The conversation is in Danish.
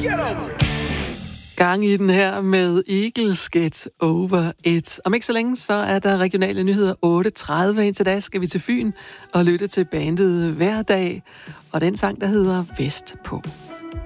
Get over it. Gang i den her med Eagles Get Over It. Om ikke så længe, så er der regionale nyheder 8.30. Indtil da skal vi til Fyn og lytte til bandet hver dag. Og den sang, der hedder Vestpå.